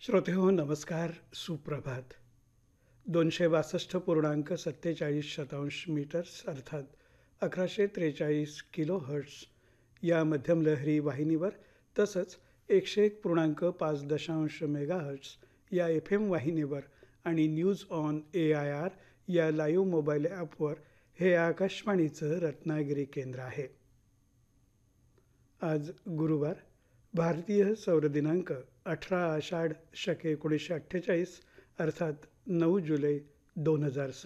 श्रोतेहो नमस्कार, सुप्रभात. 262.47 मीटर्स अर्थात 1143 किलो हर्ट्झ या मध्यम लहरी वाहिनीवर तसंच 101.5 मेगाहर्ट्झ या FM वाहिनीवर आणि न्यूज ऑन AIR या लाईव्ह मोबाईल ॲपवर हे आकाशवाणीचं रत्नागिरी केंद्र आहे. आज गुरुवार, भारतीय सौर दिनांक 18 आषाढ शके 1948 अर्थात 9 जुलै 2000